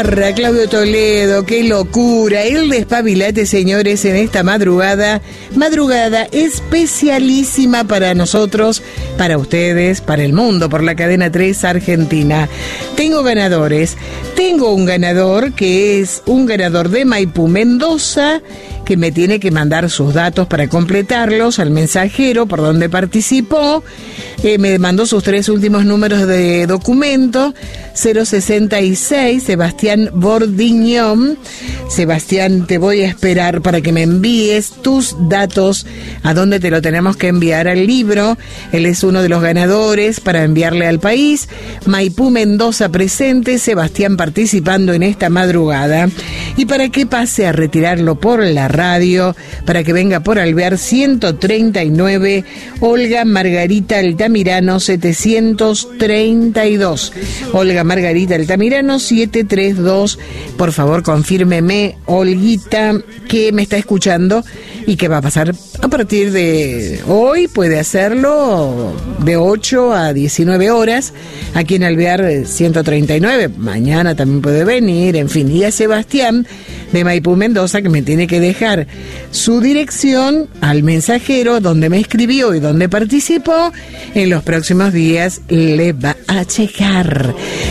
Parra, Claudio Toledo, qué locura. El despabilate, señores, en esta madrugada especialísima para nosotros, para ustedes, para el mundo, por la cadena 3 Argentina. Tengo ganadores. Tengo un ganador que es un ganador de Maipú, Mendoza, que me tiene que mandar sus datos para completarlos al mensajero por donde participó. Me mandó sus 3 últimos números de documento. 066, Sebastián Bordiñón. Sebastián, te voy a esperar para que me envíes tus datos. ¿A dónde te lo tenemos que enviar? Al libro. Él es uno de los ganadores para enviarle al país. Maipú, Mendoza presente, Sebastián participando en esta madrugada. Y para que pase a retirarlo por la radio, para que venga por Alvear 139, Olga Margarita Altamirano 732. Olga Margarita Altamirano 732. Por favor, confírmeme, Olguita, que me está escuchando y que va a pasar a partir de hoy. Puede hacerlo de 8 a 19 horas aquí en Alvear 139. Mañana también puede venir, en fin. Y a Sebastián de Maipú, Mendoza, que me tiene que dejar su dirección al mensajero donde me escribió y donde participó. En los próximos días le va a llegar.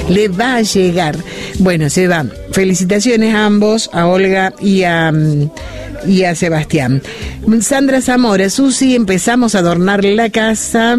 Bueno, se va. Felicitaciones a ambos, a Olga y a Sebastián. Sandra Zamora, Susi, empezamos a adornar la casa.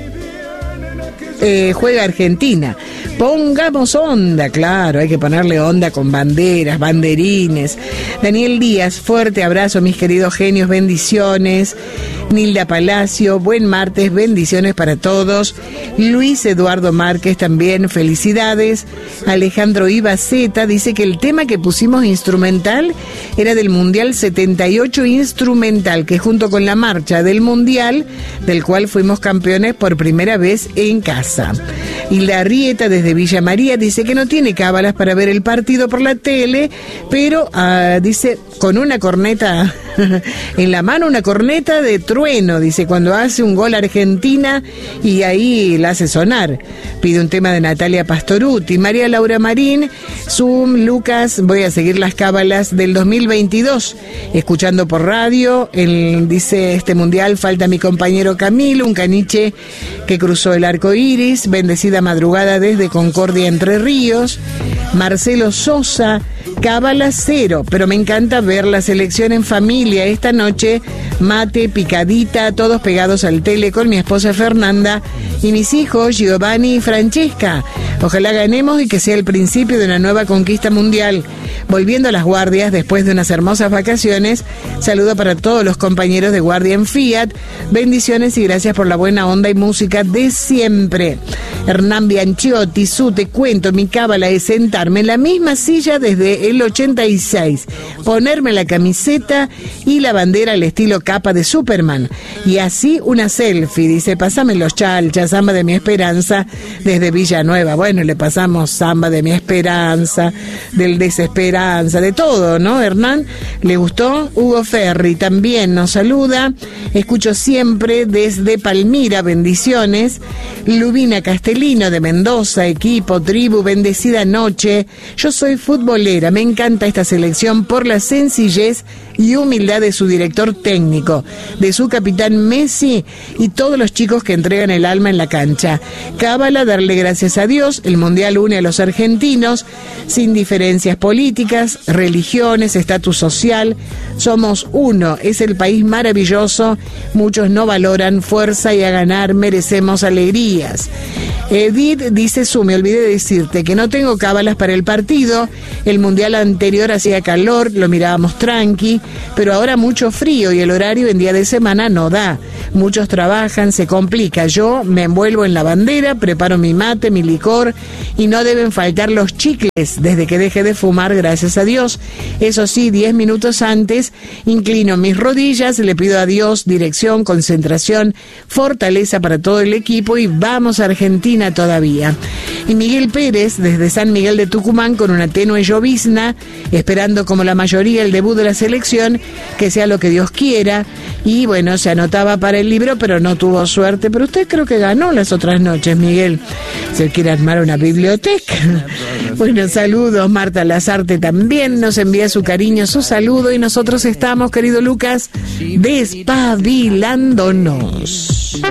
Juega Argentina. Pongamos onda, claro, hay que ponerle onda con banderas, banderines. Daniel Díaz, fuerte abrazo, mis queridos genios, bendiciones. Nilda Palacio, buen martes, bendiciones para todos. Luis Eduardo Márquez también, felicidades. Alejandro Ibaceta dice que el tema que pusimos instrumental era del Mundial 78 instrumental, que junto con la marcha del Mundial, del cual fuimos campeones por primera vez en casa. Hilda Arrieta desde Villa María dice que no tiene cábalas para ver el partido por la tele, pero dice con una corneta en la mano, una corneta de trueno, dice, cuando hace un gol Argentina y ahí la hace sonar. Pide un tema de Natalia Pastorutti. María Laura Marín, Zoom, Lucas, voy a seguir las cábalas del 2022, escuchando por radio. Dice, este mundial falta mi compañero Camilo, un caniche que cruzó el arco iris. Bendecida madrugada desde Concordia, Entre Ríos. Marcelo Sosa, cábala 0, pero me encanta ver la selección en familia esta noche. Mate, picadita, todos pegados al tele con mi esposa Fernanda y mis hijos Giovanni y Francesca. Ojalá ganemos y que sea el principio de una nueva conquista mundial. Volviendo a las guardias después de unas hermosas vacaciones, saludo para todos los compañeros de guardia en Fiat. Bendiciones y gracias por la buena onda y música de siempre. Hernán Bianchiotti, te cuento, mi cábala es sentarme en la misma silla desde el 86, ponerme la camiseta y la bandera al estilo capa de Superman, y así una selfie. Dice, pásame los chalchas, samba de mi esperanza desde Villanueva. Bueno, le pasamos samba de mi esperanza, del desesperanza, de todo, ¿no, Hernán? ¿Le gustó? Hugo Ferri también nos saluda. Escucho siempre desde Palmira, bendiciones. Lubina Castellino de Mendoza, equipo, tribu, bendecida noche. Yo soy futbolera, me encanta esta selección por la sencillez y humildad de su director técnico, de su capitán Messi y todos los chicos que entregan el alma en la cancha. Cábala, darle gracias a Dios. El mundial une a los argentinos sin diferencias políticas, religiones, estatus social. Somos uno, es el país maravilloso. Muchos no valoran fuerza y a ganar merecemos alegrías. Edith dice, me olvidé de decirte que no tengo cábalas para el partido. El mundial anterior hacía calor, lo mirábamos tranqui, pero ahora mucho frío y el horario en día de semana no da. Muchos trabajan, se complica. Yo me envuelvo en la bandera, preparo mi mate, mi licor y no deben faltar los chicles desde que dejé de fumar, gracias a Dios. Eso sí, 10 minutos antes inclino mis rodillas, le pido a Dios dirección, concentración, fortaleza para todo el equipo y vamos Argentina. Argentina todavía. Y Miguel Pérez, desde San Miguel de Tucumán, con una tenue llovizna, esperando como la mayoría el debut de la selección, que sea lo que Dios quiera. Y bueno, se anotaba para el libro, pero no tuvo suerte. Pero usted creo que ganó las otras noches, Miguel. Se quiere armar una biblioteca. Bueno, saludos. Marta Lazarte también nos envía su cariño, su saludo. Y nosotros estamos, querido Lucas, despabilándonos.